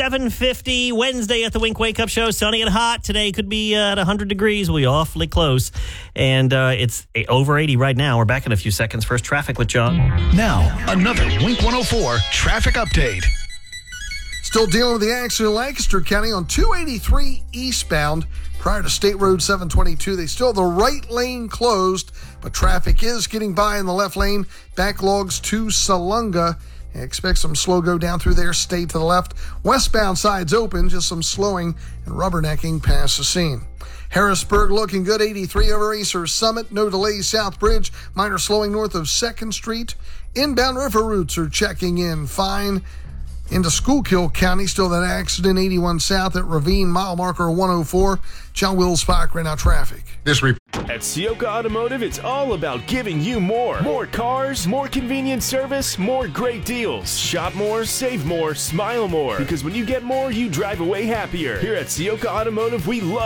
7:50 Wednesday at the Wink Wake Up Show. Sunny and hot. Today could be at 100 degrees. We'll be awfully close. And it's over 80 right now. We're back in a few seconds. First traffic with John. Now, another Wink 104 traffic update. Still dealing with the accident in Lancaster County on 283 eastbound. Prior to State Road 722, they still have the right lane closed, but traffic is getting by in the left lane. Backlogs to Salunga. Expect some slow go down through there. Stay to the left. Westbound side's open, just some slowing and rubbernecking past the scene. Harrisburg looking good, 83 over Acer Summit. No delays, South Bridge. Minor slowing north of 2nd Street. Inbound river routes are checking in fine. Into Schuylkill County, still that accident, 81 south at Ravine, mile marker 104. John Wills Park, right now traffic. At Sioka Automotive, it's all about giving you more. More cars, more convenient service, more great deals. Shop more, save more, smile more. Because when you get more, you drive away happier. Here at Sioka Automotive, we love